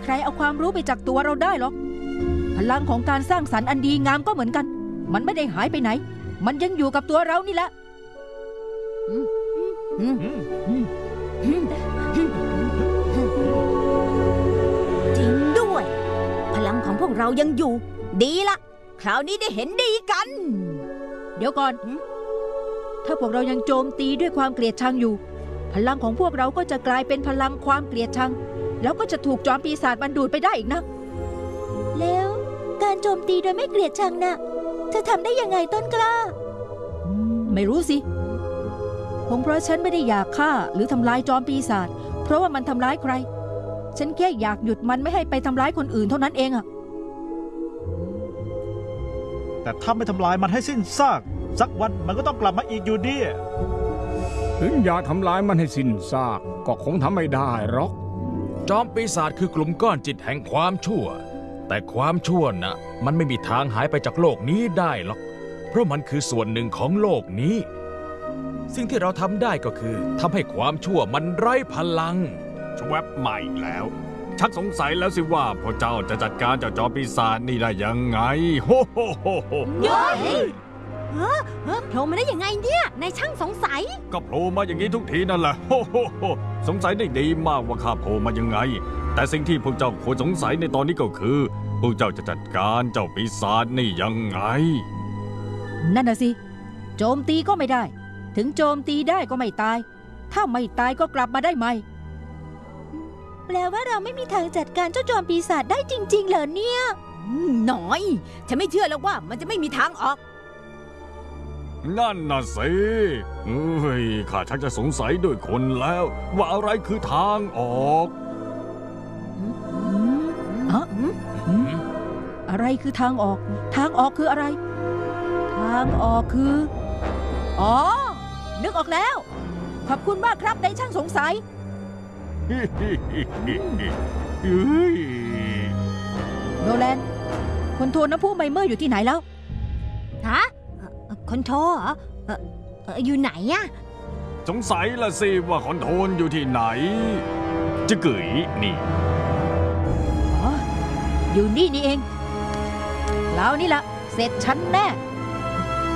ครเอาความรู้ไปจากตัวเราได้หรอกพลังของการสร้างสรรค์อันดีงามก็เหมือนกันมันไม่ได้หายไปไหนมันยังอยู่กับตัวเรานี่แหละจริงด้วยพลังของพวกเรายังอยู่ดีละคราวนี้ได้เห็นดีกันเดี๋ยวก่อนถ้าพวกเรายังโจมตีด้วยความเกลียดชังอยู่พลังของพวกเราก็จะกลายเป็นพลังความเกลียดชังแล้วก็จะถูกจอมปีศาจมันดูดไปได้อีกนะแล้วการโจมตีโดยไม่เกลียดชังน่ะเธอทำได้ยังไงต้นกล้าไม่รู้สิคงเพราะฉันไม่ได้อยากฆ่าหรือทำลายจอมปีศาจเพราะว่ามันทำร้ายใครฉันแค่อยากหยุดมันไม่ให้ไปทำร้ายคนอื่นเท่านั้นเองอะแต่ถ้าไม่ทำลายมันให้สิ้นซากสักวันมันก็ต้องกลับมาอีกอยู่ดีถึงอยากทำลายมันให้สิ้นซากก็คงทำไม่ได้หรอกจอมปีศาจคือกลุ่มก้อนจิตแห่งความชั่วแต่ความชั่วน่ะมันไม่มีทางหายไปจากโลกนี้ได้หรอกเพราะมันคือส่วนหนึ่งของโลกนี้สิ่งที่เราทำได้ก็คือทำให้ความชั่วมันไร้พลังชวบใหม่แล้วชักสงสัยแล้วสิว่าพระเจ้าจะจัดการเจ้าจอมปีศาจนี่ได้ยังไงโฮโฮโฮโฮโผล่มาได้ยังไงเนี่ยนายช่างสงสัยก็โผล่มาอย่างนี้ทุกทีนั่นแหละโฮโฮโฮสงสัยได้ดีมากว่าข้าโผล่มายังไงแต่สิ่งที่พวกเจ้าควรสงสัยในตอนนี้ก็คือพวกเจ้าจะจัดการเจ้าปีศาจนี่ยังไงนั่นน่ะสิโจมตีก็ไม่ได้ถึงโจมตีได้ก็ไม่ตายถ้าไม่ตายก็กลับมาได้ใหม่แปลว่าเราไม่มีทางจัดการเจ้าจอมปีศาจได้จริงๆเหรอเนี่ยหน่อยฉันไม่เชื่อแล้วว่ามันจะไม่มีทางออกนั่นน่ะสิข้าชักจะสงสัยด้วยคนแล้วว่าอะไรคือทางออกอะไรคือทางออกทางออกคืออะไรทางออกคืออ๋อนึกออกแล้วขอบคุณมากครับนายช่างสงสัยโนแลนคนโทรน้ำพุไมเมอร์อยู่ที่ไหนแล้วฮะคนโทรเหรออยู่ไหนอะสงสัยละสิว่าคอนโทรลอยู่ที่ไหนจะกึ๋ยนี่อ๋ออยู่นี่เองแล้วนี่ละเสร็จฉันแน่